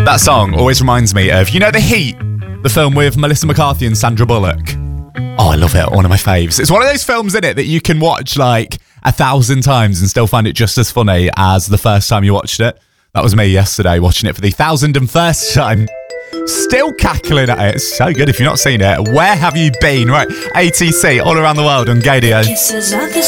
That song always reminds me of, you know, The Heat, the film with Melissa McCarthy and Sandra Bullock. Oh, I love it. One of my faves. It's one of those films, in it, that you can watch like 1,000 times and still find it just as funny as the first time you watched it. That was me yesterday, watching it for the 1,001st time. Still cackling at it. It's so good. If you've not seen it, where have you been? Right, ATC all around the world on Gaydio.